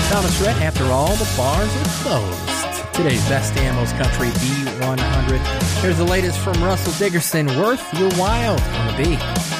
Thomas Rhett, after all, the bars are closed. Today's Best Damos Country B100. Here's the latest from Russell Dickerson, Worth Your While on the B.